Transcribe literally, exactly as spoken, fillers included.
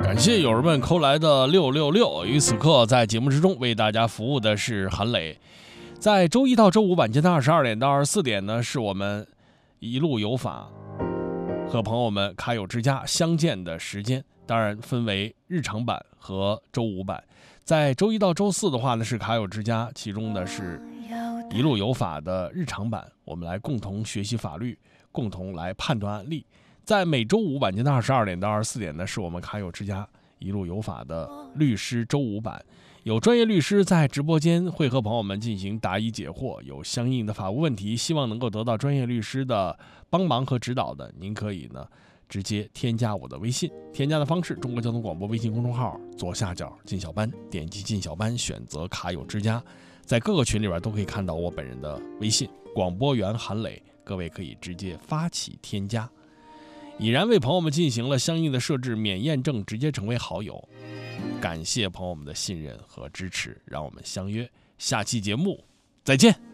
感谢友人们扣来的六六六。于此刻，在节目之中为大家服务的是韩磊。在周一到周五晚间的二十二点到二十四点呢，是我们一路有法和朋友们卡友之家相见的时间，当然分为日常版和周五版。在周一到周四的话呢，是卡友之家，其中呢是一路有法的日常版，我们来共同学习法律，共同来判断案例。在每周五晚间的二十二点到二十四点呢，是我们卡友之家一路有法的律师周五版，有专业律师在直播间会和朋友们进行答疑解惑，有相应的法务问题，希望能够得到专业律师的帮忙和指导的，您可以呢直接添加我的微信。添加的方式：中国交通广播微信公众号左下角进小班，点击进小班，选择卡友之家，在各个群里边都可以看到我本人的微信广播员韩磊，各位可以直接发起添加。已然为朋友们进行了相应的设置，免验证直接成为好友。感谢朋友们的信任和支持，让我们相约下期节目再见。